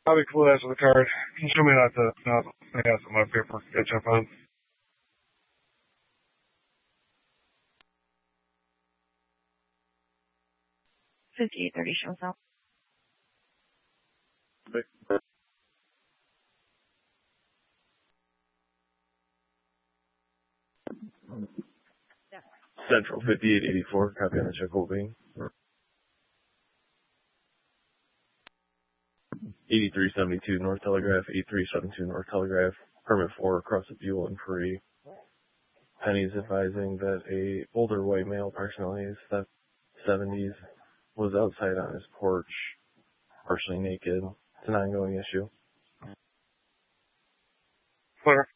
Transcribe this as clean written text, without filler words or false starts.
I'll be cool as with the card. Can you show me not to, I got some of my paper to catch up on. $58.30 shows up. Central 5884, copy on the check holding. 8372 North Telegraph, 8372 North Telegraph, permit 4 across the Buell inquiry. Penny's advising that a older white male, approximately 70s, was outside on his porch, partially naked. It's an ongoing issue. Clear.